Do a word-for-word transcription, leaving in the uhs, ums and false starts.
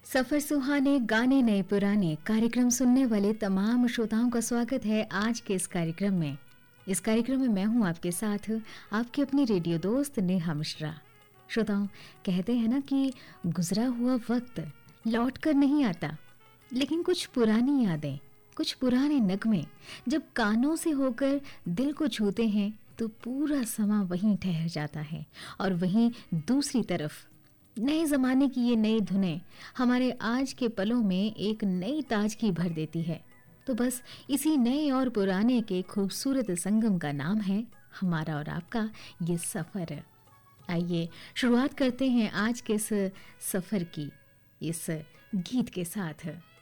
सफर सुहाने गाने नए पुराने कार्यक्रम सुनने वाले तमाम श्रोताओं का स्वागत है आज के इस कार्यक्रम में। इस कार्यक्रम में मैं हूं आपके साथ आपकी अपनी रेडियो दोस्त नेहा मिश्रा। श्रोताओं, कहते हैं ना कि गुजरा हुआ वक्त लौट कर नहीं आता, लेकिन कुछ पुरानी यादें, कुछ पुराने नगमे जब कानों से होकर दिल को छूते हैं तो पूरा समा वहीं ठहर जाता है और वहीं दूसरी तरफ नए ज़माने की ये नई धुनें हमारे आज के पलों में एक नई ताजगी भर देती है। तो बस इसी नए और पुराने के खूबसूरत संगम का नाम है हमारा और आपका ये सफ़र। आइए शुरुआत करते हैं आज के इस सफ़र की, इस गीत के साथ।